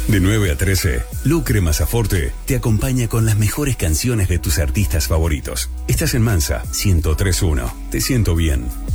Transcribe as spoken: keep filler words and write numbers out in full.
De nueve a trece, Lucre Masaforte te acompaña con las mejores canciones de tus artistas favoritos. Estás en Mansa, ciento tres punto uno. Te siento bien.